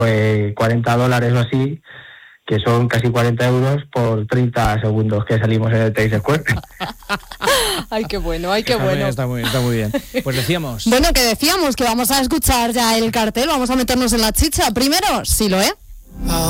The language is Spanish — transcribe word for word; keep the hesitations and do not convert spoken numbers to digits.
eh, cuarenta dólares o así, que son casi cuarenta euros por treinta segundos que salimos en el Times Square. Ay, qué bueno, ay, qué está bueno. Muy, está, muy, está muy bien. Pues decíamos... Bueno, que decíamos que vamos a escuchar ya el cartel, vamos a meternos en la chicha. Primero, Siloé.